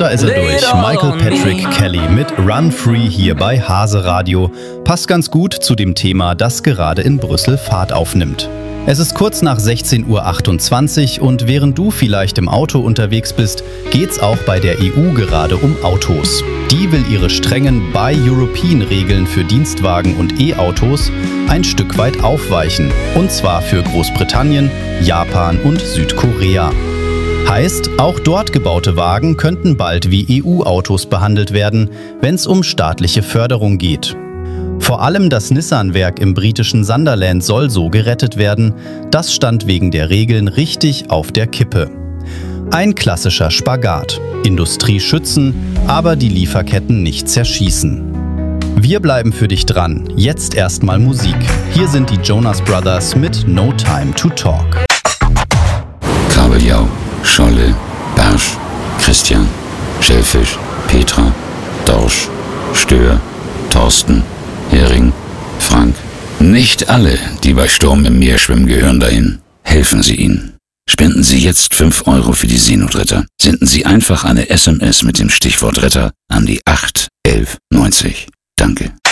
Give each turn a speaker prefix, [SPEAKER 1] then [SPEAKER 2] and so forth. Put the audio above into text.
[SPEAKER 1] da ist er durch. Michael Patrick Kelly mit Run Free hier bei Hase Radio. Passt ganz gut zu dem Thema, das gerade in Brüssel Fahrt aufnimmt. Es ist kurz nach 16:28 Uhr und während du vielleicht im Auto unterwegs bist, geht's auch bei der EU gerade um Autos. Die will ihre strengen Buy European-Regeln für Dienstwagen und E-Autos ein Stück weit aufweichen. Und zwar für Großbritannien, Japan und Südkorea. Heißt, auch dort gebaute Wagen könnten bald wie EU-Autos behandelt werden, wenn es um staatliche Förderung geht. Vor allem das Nissan-Werk im britischen Sunderland soll so gerettet werden. Das stand wegen der Regeln richtig auf der Kippe. Ein klassischer Spagat. Industrie schützen, aber die Lieferketten nicht zerschießen. Wir bleiben für dich dran. Jetzt erstmal Musik. Hier sind die Jonas Brothers mit No Time to Talk.
[SPEAKER 2] Kabeljau, Scholle, Barsch, Christian, Schellfisch, Petra, Dorsch, Stör, Thorsten, Hering, Frank. Nicht alle, die bei Sturm im Meer schwimmen, gehören dahin. Helfen Sie ihnen. Spenden Sie jetzt 5 € für die Seenotretter. Senden Sie einfach eine SMS mit dem Stichwort Retter an die 8 11 90. Danke.